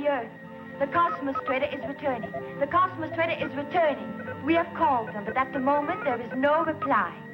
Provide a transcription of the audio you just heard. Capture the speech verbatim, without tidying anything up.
the Earth. The Cosmos Trader is returning. The Cosmos Trader is returning. We have called them, but at the moment there is no reply.